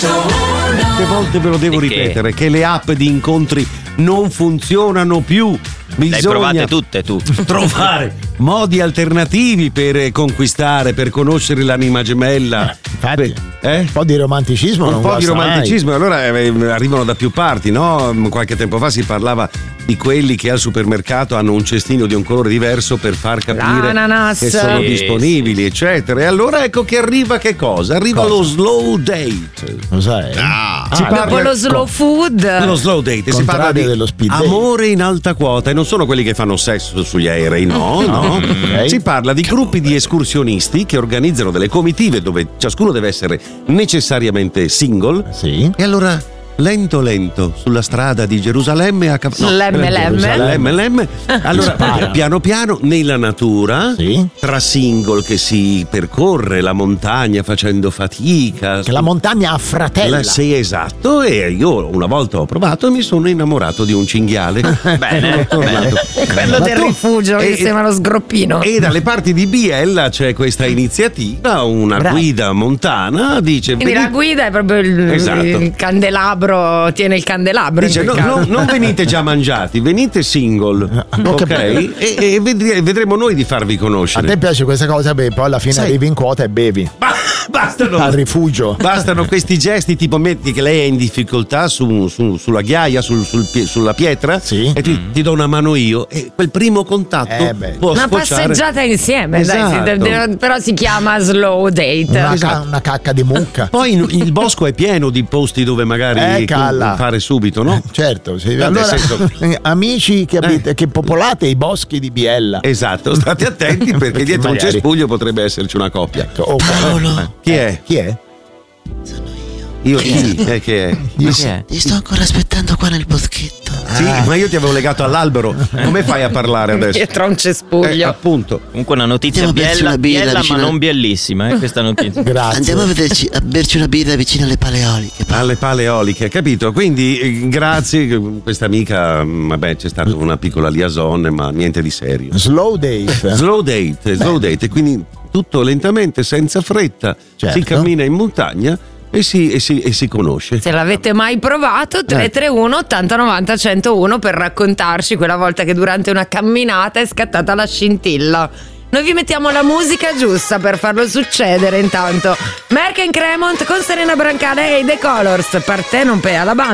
Che volte ve lo devo ripetere, che le app di incontri non funzionano più. Le hai provate tutte tu. Trovare modi alternativi per conquistare, per conoscere l'anima gemella. Infatti, un po' di romanticismo. Un po' di romanticismo, allora arrivano da più parti, no? Qualche tempo fa si parlava di quelli che al supermercato hanno un cestino di un colore diverso per far capire che sono disponibili, eccetera. E allora ecco che arriva che cosa? Arriva lo slow date. Cos'è? Dopo lo slow food. Lo slow date, si parla di amore in alta quota e non sono quelli che fanno sesso sugli aerei, no. Okay. Si parla di gruppi di escursionisti che organizzano delle comitive dove ciascuno deve essere necessariamente single. Sì. E allora lento sulla strada di Gerusalemme Lemme. Allora piano piano nella natura, tra single che si percorre la montagna facendo fatica, che la montagna affratella. Sì, esatto. E io una volta ho provato e mi sono innamorato di un cinghiale. Bene. Quello del rifugio che sembra lo sgroppino. E dalle parti di Biella c'è questa iniziativa, una guida montana, dice. Quindi la guida è proprio il candelabro, tiene il candelabro. Dice non venite già mangiati, venite single, ok? E vedremo noi di farvi conoscere. A te piace questa cosa? Beh, poi alla fine arrivi in quota e bevi. Bastano al rifugio. Bastano questi gesti, tipo metti che lei è in difficoltà sulla ghiaia, sulla pietra, e ti do una mano io, e quel primo contatto può una sfociare. Passeggiata insieme, esatto. dai, però si chiama slow date. Una cacca di mucca. Poi il bosco è pieno di posti dove magari fare subito, no? Certo, allora, amici che popolate i boschi di Biella. Esatto, state attenti perché dietro un cespuglio potrebbe esserci una coppia. Paolo. Chi è? Sono io. Che è? Ti sto ancora aspettando qua nel boschetto. Sì, ma io ti avevo legato all'albero. Come fai a parlare adesso? Dietro un cespuglio. Appunto. Comunque una notizia biella ma non biellissima, questa notizia. Grazie. Andiamo a berci una birra vicino alle paleoliche. Alle paleoliche, capito? Quindi grazie, questa amica, c'è stata una piccola liaison, ma niente di serio. Slow date. Quindi tutto lentamente, senza fretta, si cammina in montagna e si conosce. Se l'avete mai provato, 331 80 90 101 per raccontarci quella volta che durante una camminata è scattata la scintilla. Noi vi mettiamo la musica giusta per farlo succedere. Intanto Merck & Cremont con Serena Brancale e The Colors. Per te non pea la banda.